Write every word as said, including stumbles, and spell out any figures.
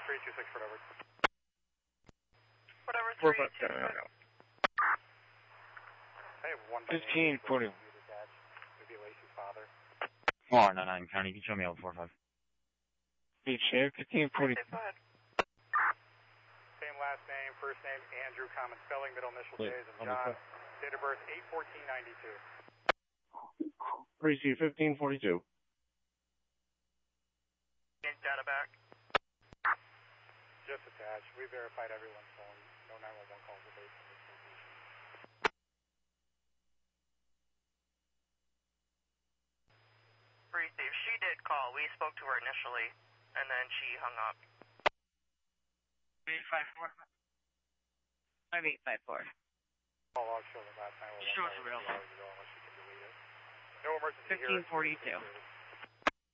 three two six, whatever. Whatever, Four three five two seven. six. I have one by Fifteen forty. Maybe Lacey's father. four nine nine County, you can show me over four five. Beach shape, fifteen forty. Go ahead. Same last name, first name, Andrew, common spelling, middle initial Wait, J's, and on the John. top. Date of birth, eight fourteen ninety-two. Three C fifteen forty-two. Get data back. Just attached. We verified everyone's phone. No nine one one calls are based on this location. Receive. She did call. We spoke to her initially, and then she hung up. eight five four. five eight five four. Call log show the last nine one one. Show us the real. Unless you can delete it. No emergency here. fifteen forty-two.